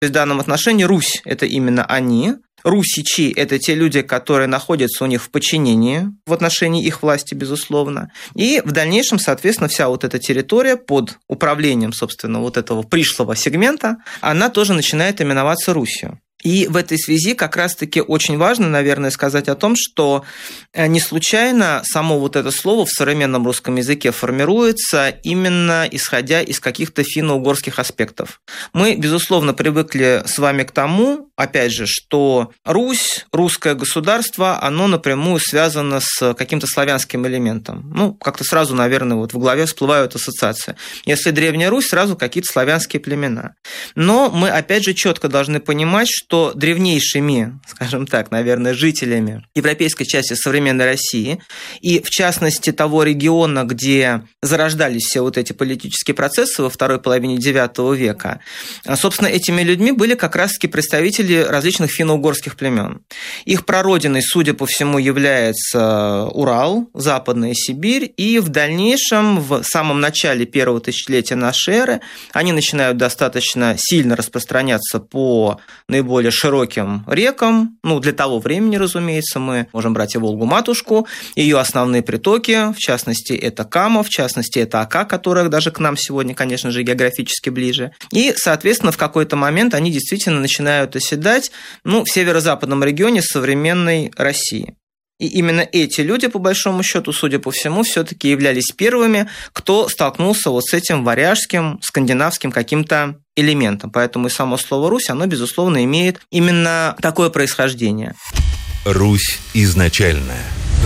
То есть в данном отношении Русь – это именно они. Русичи – это те люди, которые находятся у них в подчинении в отношении их власти, безусловно. И в дальнейшем, соответственно, вся вот эта территория под управлением, собственно, вот этого пришлого сегмента, она тоже начинает именоваться Русью. И в этой связи как раз-таки очень важно, наверное, сказать о том, что не случайно само вот это слово в современном русском языке формируется именно исходя из каких-то финно-угорских аспектов. Мы, безусловно, привыкли с вами к тому, опять же, что Русь, русское государство, оно напрямую связано с каким-то славянским элементом. Как-то сразу, наверное, вот в голове всплывают ассоциации. Если Древняя Русь, сразу какие-то славянские племена. Но мы, опять же, четко должны понимать, что древнейшими, скажем так, наверное, жителями европейской части современной России и, в частности, того региона, где зарождались все вот эти политические процессы во второй половине IX века, собственно, этими людьми были как раз-таки представители различных финно-угорских племен. Их прародиной, судя по всему, является Урал, Западная Сибирь, и в дальнейшем, в самом начале первого тысячелетия нашей эры, они начинают достаточно сильно распространяться по наиболее широким рекам, для того времени, разумеется, мы можем брать и Волгу-матушку, ее основные притоки, в частности, это Кама, в частности, это Ока, которая даже к нам сегодня, конечно же, географически ближе. И, соответственно, в какой-то момент они действительно начинают оседать, в северо-западном регионе современной России. И именно эти люди, по большому счету, судя по всему, все-таки являлись первыми, кто столкнулся вот с этим варяжским, скандинавским каким-то элементом. Поэтому и само слово «Русь», оно, безусловно, имеет именно такое происхождение. Русь изначальная.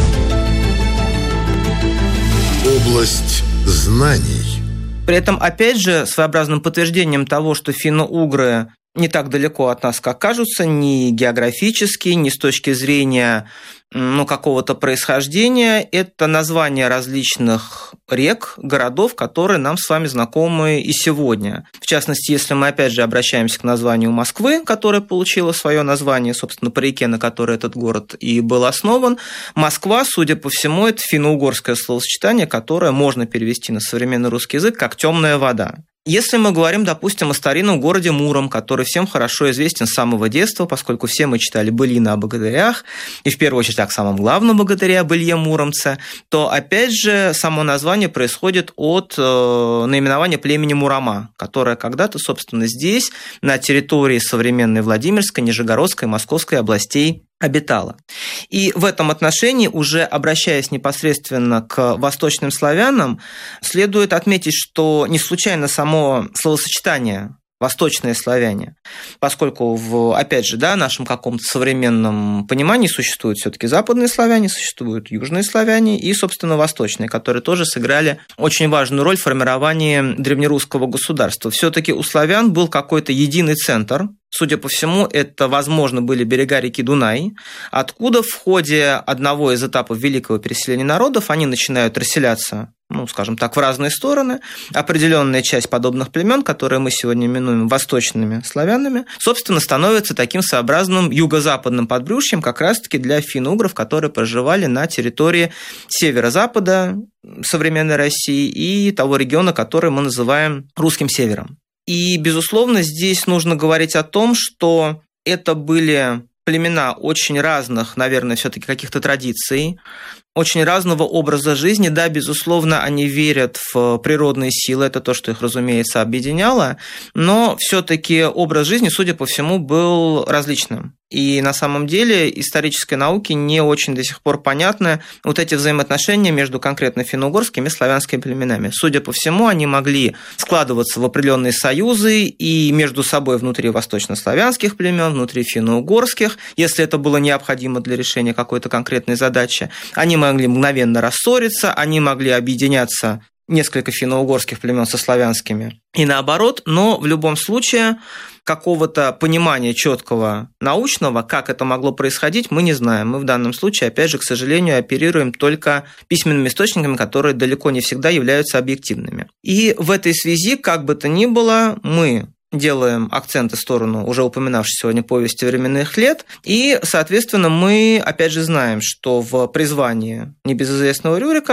Область знаний. При этом, опять же, своеобразным подтверждением того, что финно-угры не так далеко от нас, как кажутся, ни географически, ни с точки зрения какого-то происхождения. Это названия различных рек, городов, которые нам с вами знакомы и сегодня. В частности, если мы опять же обращаемся к названию Москвы, которая получила свое название, собственно, по реке, на которой этот город и был основан, Москва, судя по всему, это финно-угорское словосочетание, которое можно перевести на современный русский язык как «темная вода». Если мы говорим, допустим, о старинном городе Муром, который всем хорошо известен с самого детства, поскольку все мы читали былины о богатырях, и в первую очередь о самом главном богатыре, об Илье Муромце, то, опять же, само название происходит от наименования племени Мурома, которое когда-то, собственно, здесь, на территории современной Владимирской, Нижегородской, Московской областей, обитала. И в этом отношении, уже обращаясь непосредственно к восточным славянам, следует отметить, что не случайно само словосочетание «восточные славяне», поскольку опять же, нашем каком-то современном понимании существуют все-таки западные славяне, существуют южные славяне и, собственно, восточные, которые тоже сыграли очень важную роль в формировании древнерусского государства. Все-таки у славян был какой-то единый центр. Судя по всему, это, возможно, были берега реки Дунай, откуда в ходе одного из этапов великого переселения народов они начинают расселяться, скажем так, в разные стороны. Определенная часть подобных племен, которые мы сегодня именуем восточными славянами, собственно, становится таким своеобразным юго-западным подбрюшьем как раз-таки для финно-угров, которые проживали на территории северо-запада современной России и того региона, который мы называем русским севером. И, безусловно, здесь нужно говорить о том, что это были племена очень разных, наверное, все-таки каких-то традиций, очень разного образа жизни. Да, безусловно, они верят в природные силы, это то, что их, разумеется, объединяло, но все-таки образ жизни, судя по всему, был различным. И на самом деле исторической науке не очень до сих пор понятны вот эти взаимоотношения между конкретно финно-угорскими и славянскими племенами. Судя по всему, они могли складываться в определенные союзы и между собой внутри восточнославянских племен, внутри финно-угорских, если это было необходимо для решения какой-то конкретной задачи. Они могли мгновенно рассориться, они могли объединяться, несколько финно-угорских племен со славянскими, и наоборот, но в любом случае какого-то понимания четкого научного, как это могло происходить, мы не знаем. Мы в данном случае, опять же, к сожалению, оперируем только письменными источниками, которые далеко не всегда являются объективными. И в этой связи, как бы то ни было, мы делаем акценты в сторону уже упоминавшей сегодня повести временных лет, и, соответственно, мы, опять же, знаем, что в призвании небезызвестного Рюрика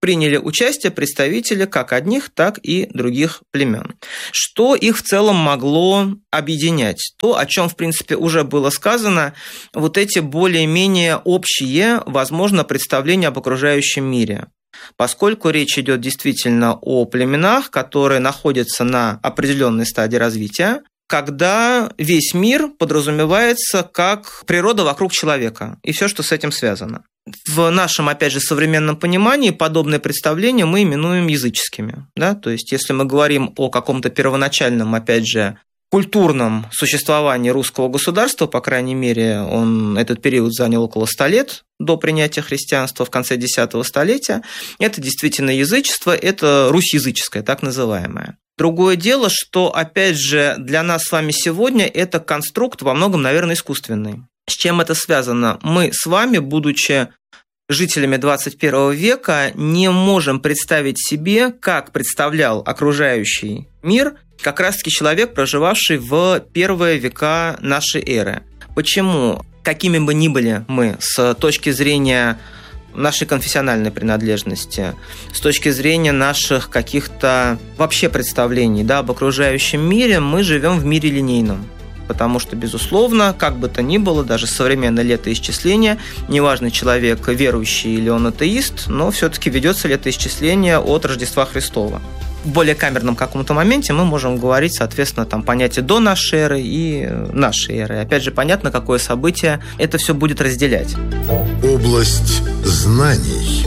приняли участие представители как одних, так и других племен. Что их в целом могло объединять? То, о чем, в принципе, уже было сказано, вот эти более-менее общие, возможно, представления об окружающем мире. Поскольку речь идет действительно о племенах, которые находятся на определенной стадии развития, когда весь мир подразумевается как природа вокруг человека и все, что с этим связано. В нашем, опять же, современном понимании подобные представления мы именуем языческими. Да? То есть, если мы говорим о каком-то первоначальном, опять же, культурном существовании русского государства, по крайней мере, этот период занял около 100 лет до принятия христианства в конце X столетия, это действительно язычество, это Русь языческая, так называемая. Другое дело, что, опять же, для нас с вами сегодня это конструкт во многом, наверное, искусственный. С чем это связано? Мы с вами, будучи жителями 21 века, не можем представить себе, как представлял окружающий мир как раз-таки человек, проживавший в первые века нашей эры. Почему? Какими бы ни были мы с точки зрения нашей конфессиональной принадлежности, с точки зрения наших каких-то вообще представлений, об окружающем мире, мы живем в мире линейном. Потому что, безусловно, как бы то ни было, даже современное летоисчисление, неважно, человек верующий или он атеист, но все-таки ведется летоисчисление от Рождества Христова. В более камерном каком-то моменте мы можем говорить, соответственно, понятие до нашей эры и нашей эры. Опять же, понятно, какое событие это все будет разделять. Область знаний.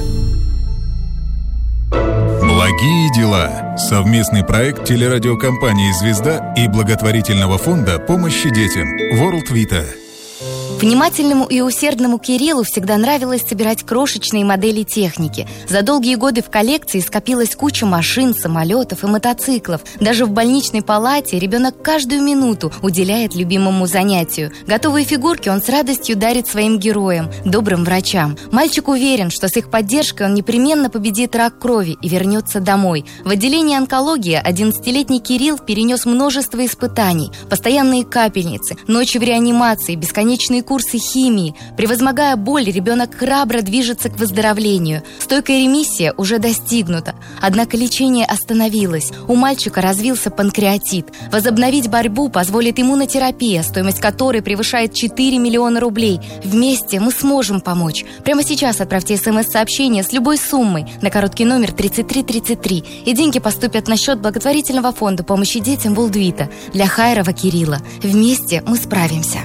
Благие дела. Совместный проект телерадиокомпании «Звезда» и благотворительного фонда помощи детям World Vita. Внимательному и усердному Кириллу всегда нравилось собирать крошечные модели техники. За долгие годы в коллекции скопилась куча машин, самолетов и мотоциклов. Даже в больничной палате ребенок каждую минуту уделяет любимому занятию. Готовые фигурки он с радостью дарит своим героям, добрым врачам. Мальчик уверен, что с их поддержкой он непременно победит рак крови и вернется домой. В отделении онкологии 11-летний Кирилл перенес множество испытаний. Постоянные капельницы, ночи в реанимации, бесконечные курсы химии. Превозмогая боль, ребенок храбро движется к выздоровлению. Стойкая ремиссия уже достигнута. Однако лечение остановилось. У мальчика развился панкреатит. Возобновить борьбу позволит иммунотерапия, стоимость которой превышает 4 миллиона рублей. Вместе мы сможем помочь. Прямо сейчас отправьте СМС-сообщение с любой суммой на короткий номер 3333, и деньги поступят на счет благотворительного фонда помощи детям World Vita для Хайрова Кирилла. Вместе мы справимся.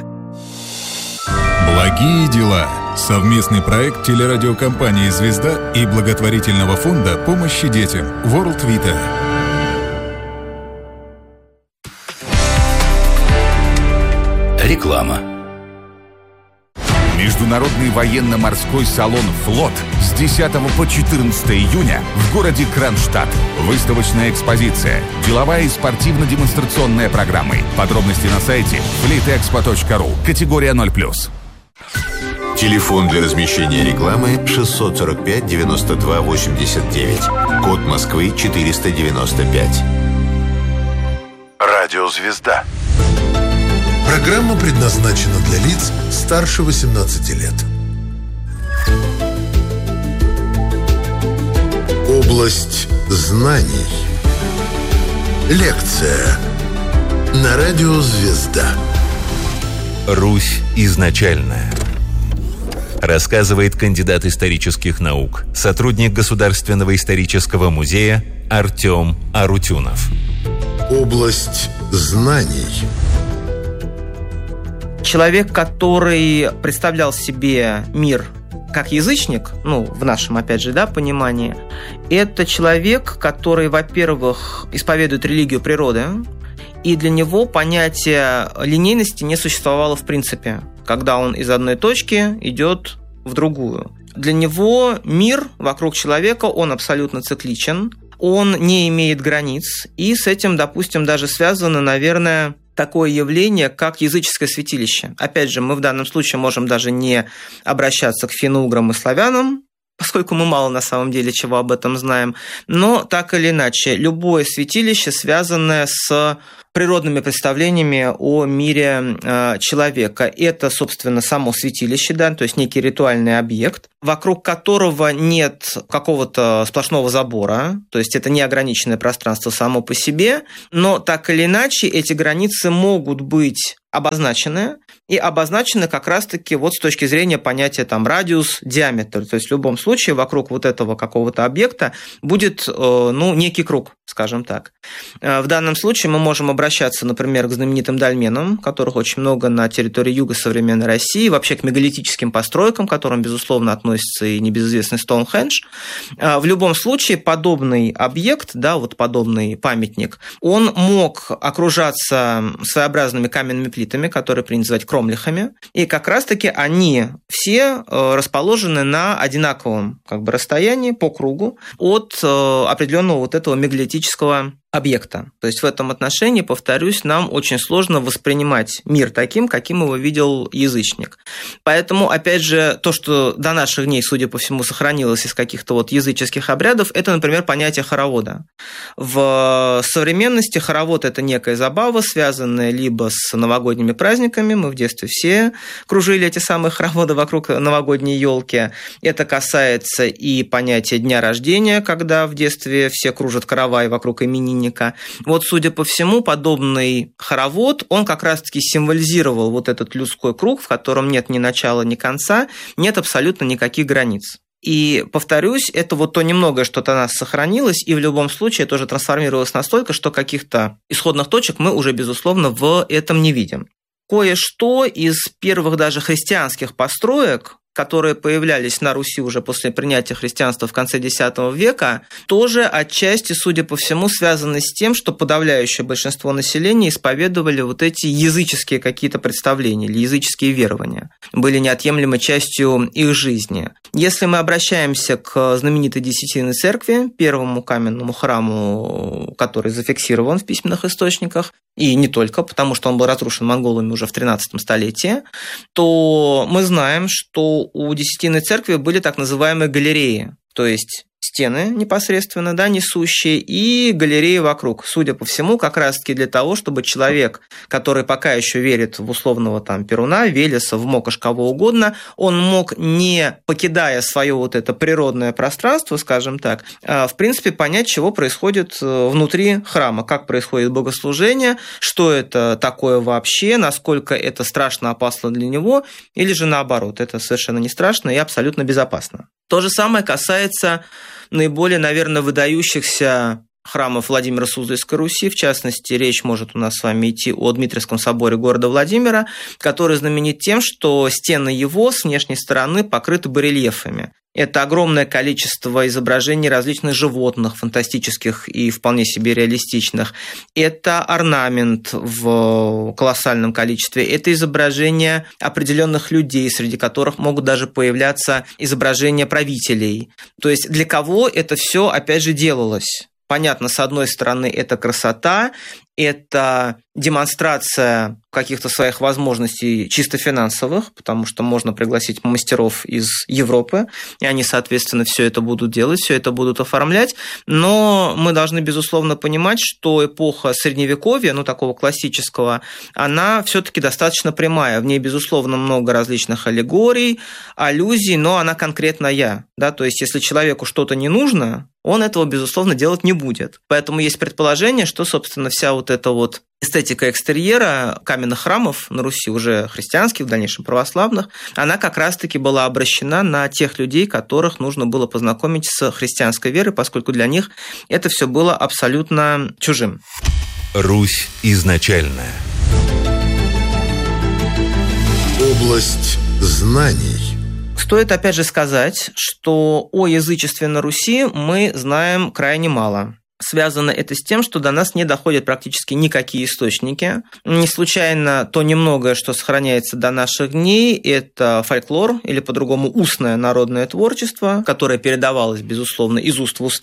Благие дела. Совместный проект телерадиокомпании «Звезда» и благотворительного фонда помощи детям World Vita. Реклама. Международный военно-морской салон «Флот» с 10 по 14 июня в городе Кронштадт. Выставочная экспозиция, деловая и спортивно-демонстрационная программы. Подробности на сайте fleetexpo.ru. Категория 0+. Телефон для размещения рекламы 645 92 89. Код Москвы 495. Радио «Звезда». Программа предназначена для лиц старше 18 лет. Область знаний. Лекция на радио «Звезда». Русь изначальная. Рассказывает кандидат исторических наук, сотрудник Государственного исторического музея Артем Арутюнов. Область знаний. Человек, который представлял себе мир как язычник, в нашем, опять же, понимании, это человек, который, во-первых, исповедует религию природы, и для него понятие линейности не существовало в принципе, когда он из одной точки идет в другую. Для него мир вокруг человека, он абсолютно цикличен, он не имеет границ, и с этим, допустим, даже связано, наверное, такое явление, как языческое святилище. Опять же, мы в данном случае можем даже не обращаться к финно-уграм и славянам, поскольку мы мало на самом деле чего об этом знаем. Но так или иначе, любое святилище, связанное с природными представлениями о мире человека. Это, собственно, само святилище, да, то есть некий ритуальный объект, вокруг которого нет какого-то сплошного забора, то есть это неограниченное пространство само по себе, но так или иначе эти границы могут быть обозначены, и обозначены как раз-таки вот с точки зрения понятия там радиус, диаметр. То есть в любом случае вокруг вот этого какого-то объекта будет некий круг, скажем так. В данном случае мы можем обращаться, например, к знаменитым дольменам, которых очень много на территории юга современной России, вообще к мегалитическим постройкам, к которым, безусловно, относится и небезызвестный Стоунхендж. В любом случае подобный объект, да, вот подобный памятник, он мог окружаться своеобразными каменными плитами, которые принято называть кромлихами, и как раз-таки они все расположены на одинаковом расстоянии по кругу от определенного вот этого мегалитического объекта. То есть в этом отношении, повторюсь, нам очень сложно воспринимать мир таким, каким его видел язычник. Поэтому, опять же, то, что до наших дней, судя по всему, сохранилось из каких-то вот языческих обрядов, это, например, понятие хоровода. В современности хоровод – это некая забава, связанная либо с новогодними праздниками, мы в детстве все кружили эти самые хороводы вокруг новогодней елки. Это касается и понятия дня рождения, когда в детстве все кружат каравай вокруг именинника. Вот, судя по всему, подобный хоровод, он как раз-таки символизировал вот этот людской круг, в котором нет ни начала, ни конца, нет абсолютно никаких границ. И, повторюсь, это вот то немногое, что до нас сохранилось, и в любом случае тоже трансформировалось настолько, что каких-то исходных точек мы уже, безусловно, в этом не видим. Кое-что из первых даже христианских построек, которые появлялись на Руси уже после принятия христианства в конце X века, тоже отчасти, судя по всему, связаны с тем, что подавляющее большинство населения исповедовали вот эти языческие какие-то представления или языческие верования, были неотъемлемой частью их жизни. Если мы обращаемся к знаменитой Десятинной церкви, первому каменному храму, который зафиксирован в письменных источниках, и не только, потому что он был разрушен монголами уже в XIII столетии, то мы знаем, что у Десятинной церкви были так называемые галереи, то есть стены непосредственно, да, несущие, и галереи вокруг. Судя по всему, как раз-таки для того, чтобы человек, который пока еще верит в условного там Перуна, Велеса, в Мока, кого угодно, он мог, не покидая свое вот это природное пространство, скажем так, в принципе, понять, чего происходит внутри храма, как происходит богослужение, что это такое вообще, насколько это страшно, опасно для него, или же наоборот, это совершенно не страшно и абсолютно безопасно. То же самое касается наиболее, наверное, выдающихся храмов Владимира Суздальской Руси. В частности, речь может у нас с вами идти о Дмитриевском соборе города Владимира, который знаменит тем, что стены его с внешней стороны покрыты барельефами. Это огромное количество изображений различных животных, фантастических и вполне себе реалистичных. Это орнамент в колоссальном количестве. Это изображения определенных людей, среди которых могут даже появляться изображения правителей. То есть для кого это все, опять же, делалось? Понятно, с одной стороны, это красота, это демонстрация каких-то своих возможностей чисто финансовых, потому что можно пригласить мастеров из Европы, и они, соответственно, все это будут делать, все это будут оформлять. Но мы должны, безусловно, понимать, что эпоха Средневековья, такого классического, она все-таки достаточно прямая. В ней, безусловно, много различных аллегорий, аллюзий, но она конкретная. Да? То есть, если человеку что-то не нужно, он этого, безусловно, делать не будет. Поэтому есть предположение, что, собственно, вся вот эта вот эстетика экстерьера каменных храмов на Руси, уже христианских, в дальнейшем православных, она как раз-таки была обращена на тех людей, которых нужно было познакомить с христианской верой, поскольку для них это все было абсолютно чужим. Русь изначальная. Область знаний. Стоит опять же сказать, что о язычестве на Руси мы знаем крайне мало. Связано это с тем, что до нас не доходят практически никакие источники. Не случайно то немногое, что сохраняется до наших дней, это фольклор, или по-другому устное народное творчество, которое передавалось, безусловно, из уст в уста.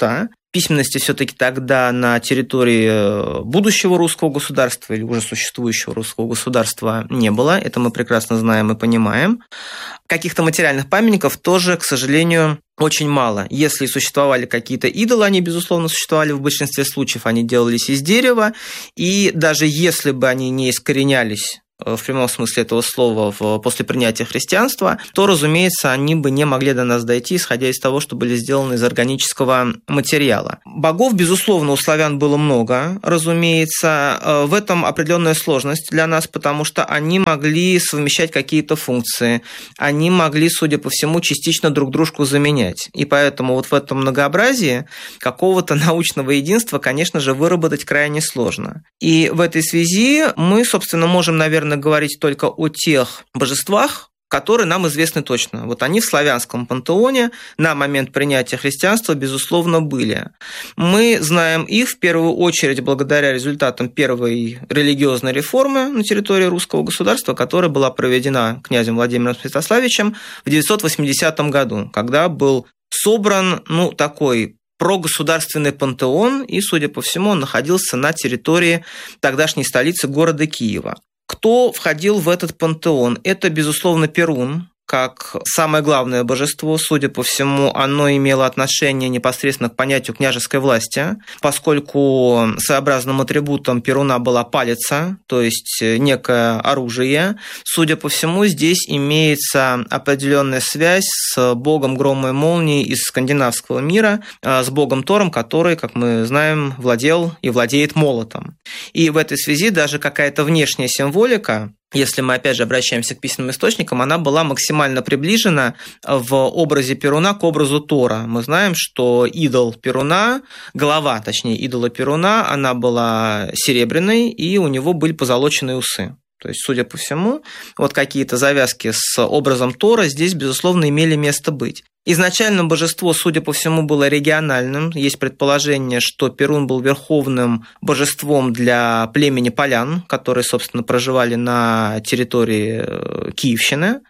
Письменности все-таки тогда на территории будущего русского государства или уже существующего русского государства не было. Это мы прекрасно знаем и понимаем. Каких-то материальных памятников тоже, к сожалению, очень мало. Если существовали какие-то идолы, они, безусловно, существовали в большинстве случаев, они делались из дерева, и даже если бы они не искоренялись в прямом смысле этого слова после принятия христианства, то, разумеется, они бы не могли до нас дойти, исходя из того, что были сделаны из органического материала. Богов, безусловно, у славян было много, разумеется. В этом определенная сложность для нас, потому что они могли совмещать какие-то функции, они могли, судя по всему, частично друг дружку заменять. И поэтому вот в этом многообразии какого-то научного единства, конечно же, выработать крайне сложно. И в этой связи мы, собственно, можем, наверное, говорить только о тех божествах, которые нам известны точно. Вот они в славянском пантеоне на момент принятия христианства, безусловно, были. Мы знаем их в первую очередь благодаря результатам первой религиозной реформы на территории русского государства, которая была проведена князем Владимиром Святославичем в 980 году, когда был собран, такой прогосударственный пантеон, и, судя по всему, он находился на территории тогдашней столицы города Киева. Кто входил в этот пантеон? Это, безусловно, Перун, как самое главное божество. Судя по всему, оно имело отношение непосредственно к понятию княжеской власти, поскольку своеобразным атрибутом Перуна была палица, то есть некое оружие. Судя по всему, здесь имеется определенная связь с богом грома и молнии из скандинавского мира, с богом Тором, который, как мы знаем, владел и владеет молотом. И в этой связи даже какая-то внешняя символика, если мы, опять же, обращаемся к письменным источникам, она была максимально приближена в образе Перуна к образу Тора. Мы знаем, что идол Перуна, голова, точнее, идола Перуна, она была серебряной, и у него были позолоченные усы. То есть, судя по всему, вот какие-то завязки с образом Тора здесь, безусловно, имели место быть. Изначально божество, судя по всему, было региональным. Есть предположение, что Перун был верховным божеством для племени полян, которые, собственно, проживали на территории Киевщины.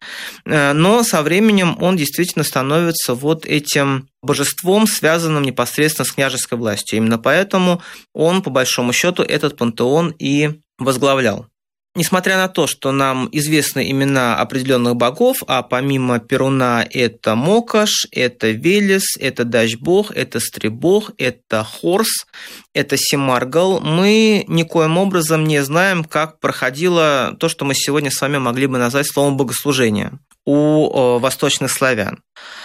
Но со временем он действительно становится вот этим божеством, связанным непосредственно с княжеской властью. Именно поэтому он, по большому счету, этот пантеон и возглавлял. Несмотря на то, что нам известны имена определенных богов, а помимо Перуна это Мокаш, это Велес, это Дач-бог, это Стребог, это Хорс, это Семаргал, мы никоим образом не знаем, как проходило то, что мы сегодня с вами могли бы назвать словом богослужение у восточных славян.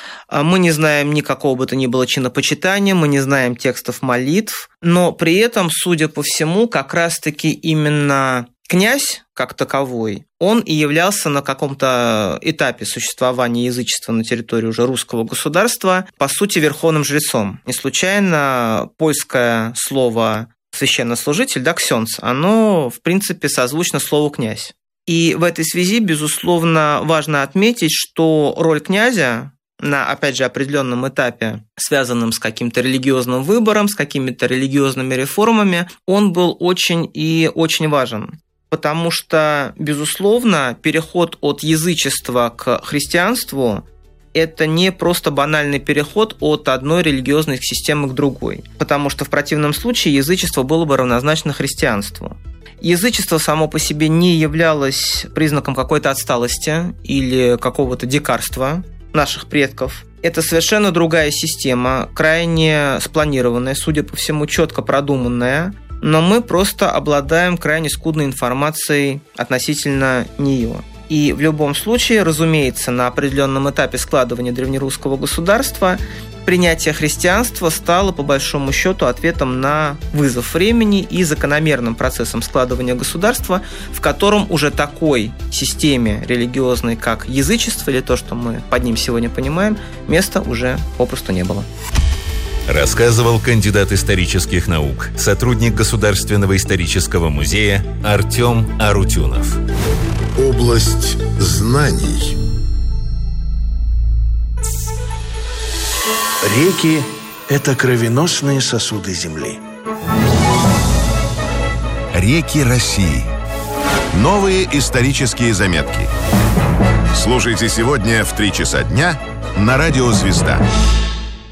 Мы не знаем никакого бы то ни было чинопочитания, мы не знаем текстов молитв, но при этом, судя по всему, как раз-таки именно князь, как таковой, он и являлся на каком-то этапе существования язычества на территории уже русского государства, по сути, верховным жрецом. Не случайно польское слово «священнослужитель», ксёндз, оно, в принципе, созвучно слову «князь». И в этой связи, безусловно, важно отметить, что роль князя на, опять же, определенном этапе, связанном с каким-то религиозным выбором, с какими-то религиозными реформами, он был очень и очень важен. Потому что, безусловно, переход от язычества к христианству – это не просто банальный переход от одной религиозной системы к другой. Потому что в противном случае язычество было бы равнозначно христианству. Язычество само по себе не являлось признаком какой-то отсталости или какого-то дикарства наших предков. Это совершенно другая система, крайне спланированная, судя по всему, четко продуманная, но мы просто обладаем крайне скудной информацией относительно нее. И в любом случае, разумеется, на определенном этапе складывания древнерусского государства принятие христианства стало, по большому счету, ответом на вызов времени и закономерным процессом складывания государства, в котором уже такой системе религиозной, как язычество, или то, что мы под ним сегодня понимаем, места уже попросту не было. Рассказывал кандидат исторических наук, сотрудник Государственного исторического музея Артем Арутюнов. Область знаний. Реки – это кровеносные сосуды Земли. Реки России. Новые исторические заметки. Слушайте сегодня в 3 часа дня на радио «Звезда».